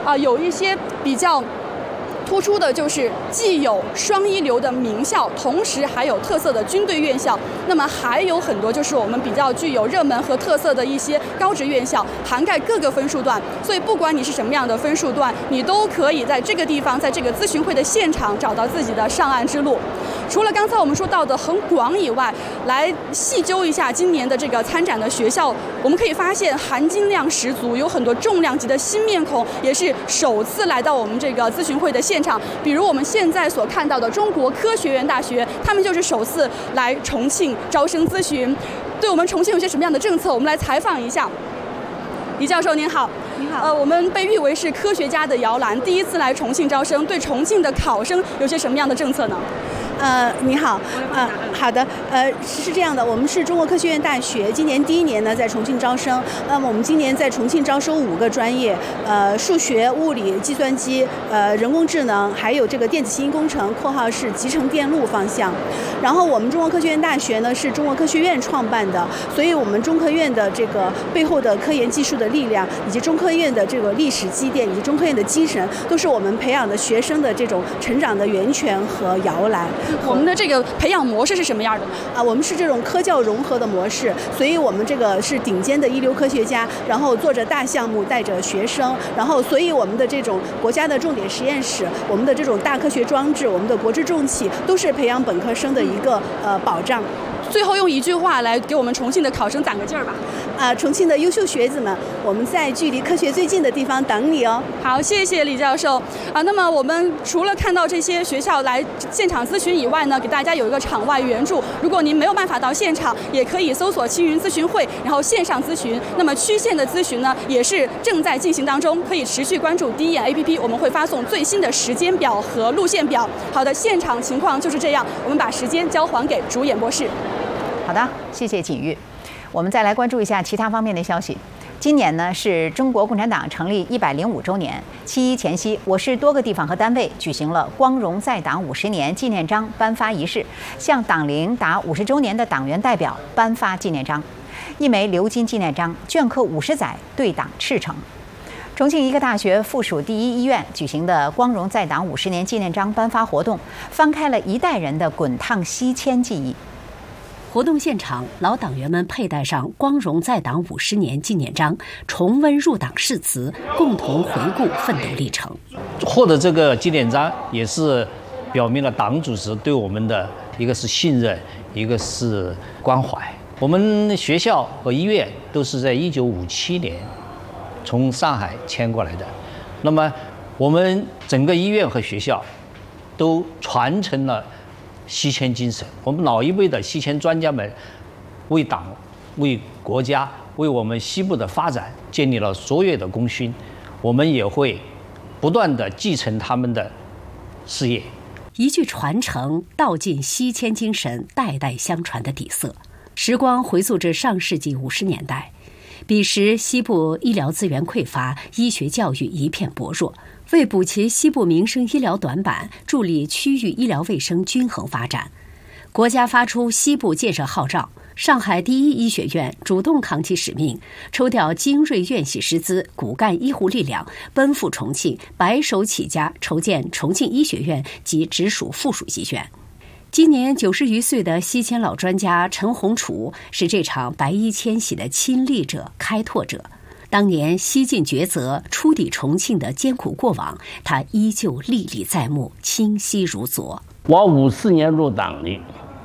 有一些比较突出的就是既有双一流的名校，同时还有特色的军队院校。那么还有很多就是我们比较具有热门和特色的一些高职院校，涵盖各个分数段。所以不管你是什么样的分数段，你都可以在这个地方，在这个咨询会的现场找到自己的上岸之路。除了刚才我们说到的很广以外，来细究一下今年的这个参展的学校，我们可以发现含金量十足，有很多重量级的新面孔，也是首次来到我们这个咨询会的现场。比如我们现在所看到的中国科学院大学，他们就是首次来重庆招生咨询。对我们重庆有些什么样的政策，我们来采访一下。李教授您好。 你好。 我们被誉为是科学家的摇篮，第一次来重庆招生，对重庆的考生有些什么样的政策呢？ 你好，好的，是这样的，我们是中国科学院大学，今年第1年呢在重庆招生。那么我们今年在重庆招收5个专业，数学、物理、计算机、人工智能，还有这个电子信息工程（括号是集成电路方向）。然后我们中国科学院大学呢是中国科学院创办的，所以我们中科院的这个背后的科研技术的力量，以及中科院的这个历史积淀，以及中科院的精神，都是我们培养的学生的这种成长的源泉和摇篮。 我们的这个培养模式是什么样的？ 我们是这种科教融合的模式，所以我们这个是顶尖的一流科学家，然后做着大项目，带着学生，然后所以我们的这种国家的重点实验室，我们的这种大科学装置，我们的国之重器，都是培养本科生的一个保障。 最后用一句话来给我们重庆的考生攒个劲儿吧。 重庆的优秀学子们，我们在距离科学最近的地方等你哦。 好，谢谢李教授。那么我们除了看到这些学校来现场咨询以外呢，给大家有一个场外援助。如果您没有办法到现场，也可以搜索青云咨询会，然后线上咨询。那么区县的咨询呢，也是正在进行当中，可以持续关注第一眼 APP， 我们会发送最新的时间表和路线表。好的，现场情况就是这样，我们把时间交还给主演播室。 好的，谢谢景玉。我们再来关注一下其他方面的消息。今年呢是中国共产党成立105周年，7·1前夕，我市多个地方和单位举行了光荣在党50年纪念章颁发仪式，向党龄达50周年的党员代表颁发纪念章。一枚鎏金纪念章，镌刻50载，对党赤诚。重庆医科大学附属第一医院举行的光荣在党50年纪念章颁发活动，翻开了一代人的滚烫西迁记忆。 活动现场，老党员们佩戴上光荣在党50年纪念章，重温入党誓词，共同回顾奋斗历程。 获得这个纪念章，也是表明了党组织对我们的一个是信任，一个是关怀。我们学校和医院都是在1957年从上海迁过来的，那么我们整个医院和学校都传承了西迁精神。我们老一辈的西迁专家们为党、为国家、为我们西部的发展建立了卓越的功勋，我们也会不断地继承他们的事业。 一句传承，道尽西迁精神代代相传的底色。时光回溯至上世纪50年代，彼时西部医疗资源匮乏，医学教育一片薄弱。为补齐西部民生医疗短板，助力区域医疗卫生均衡发展，国家发出西部建设号召。上海第一医学院主动扛起使命，抽调精锐院系师资、骨干医护力量，奔赴重庆，白手起家筹建重庆医学院及直属附属医院。今年90余岁的西迁老专家陈洪楚是这场白衣迁徙的亲历者、开拓者。当年西进抉择、出抵重庆的艰苦过往，他依旧历历在目，清晰如昨。 我54年入党的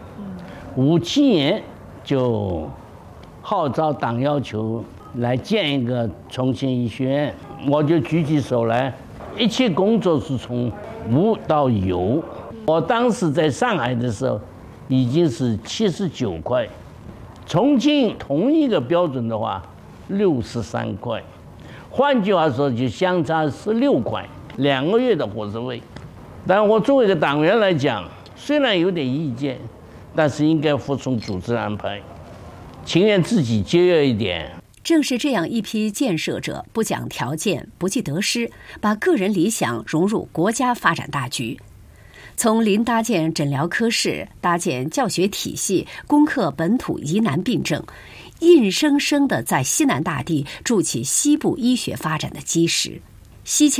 ，57年就号召党要求来建一个重庆医学院，我就举起手来，一切工作是从无到有。我当时在上海的时候已经是79块，重庆同一个标准的话63块，换句话说就相差16块，2个月的伙食费。但我作为一个党员来讲，虽然有点意见，但是应该服从组织安排，情愿自己节约一点。 正是这样一批建设者，不讲条件，不计得失，把个人理想融入国家发展大局。从零搭建诊疗科室，搭建教学体系，攻克本土疑难病症，硬生生地在西南大地筑起西部医学发展的基石。西迁